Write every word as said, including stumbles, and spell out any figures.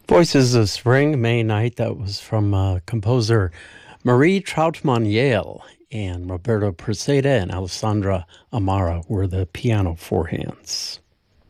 Voices of Spring, May Night, that was from uh, composer Marie Troutman Yale, and Roberto Preseda and Alessandra Amara were the piano four hands.